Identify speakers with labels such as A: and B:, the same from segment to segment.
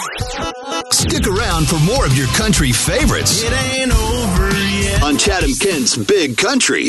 A: Stick around for more of your country favorites.
B: It ain't over yet.
A: On Chatham Kent's Big Country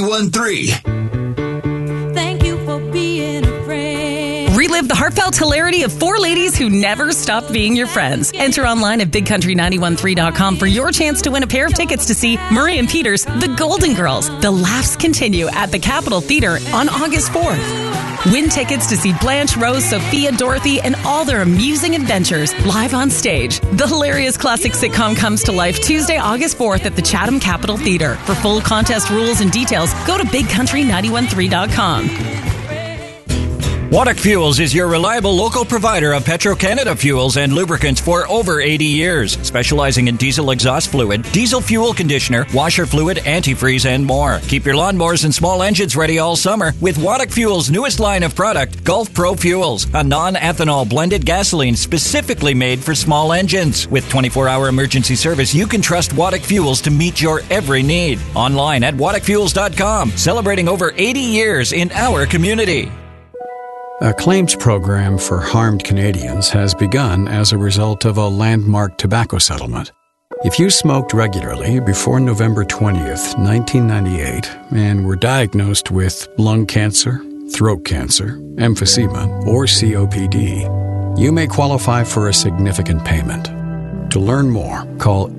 A: 91.3.
C: Thank you for being a friend.
D: Relive the heartfelt hilarity of four ladies who never stopped being your friends. Enter online at BigCountry913.com for your chance to win a pair of tickets to see Murray and Peter's The Golden Girls. The laughs continue at the Capitol Theater on August 4th. Win tickets to see Blanche, Rose, Sophia, Dorothy, and all their amusing adventures live on stage. The hilarious classic sitcom comes to life Tuesday, August 4th at the Chatham Capitol Theater. For full contest rules and details, go to BigCountry913.com.
E: Waddock Fuels is your reliable local provider of Petro-Canada fuels and lubricants for over 80 years, specializing in diesel exhaust fluid, diesel fuel conditioner, washer fluid, antifreeze, and more. Keep your lawnmowers and small engines ready all summer with Waddock Fuels' newest line of product, Gulf Pro Fuels, a non-ethanol blended gasoline specifically made for small engines. With 24-hour emergency service, you can trust Waddock Fuels to meet your every need. Online at waddockfuels.com, celebrating over 80 years in our community.
F: A claims program for harmed Canadians has begun as a result of a landmark tobacco settlement. If you smoked regularly before November 20th, 1998, and were diagnosed with lung cancer, throat cancer, emphysema, or COPD, you may qualify for a significant payment. To learn more, call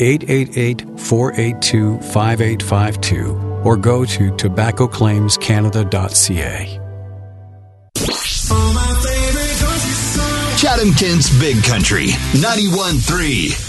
F: 888-482-5852 or go to tobaccoclaimscanada.ca.
A: Chatham Kent's Big Country 91.3.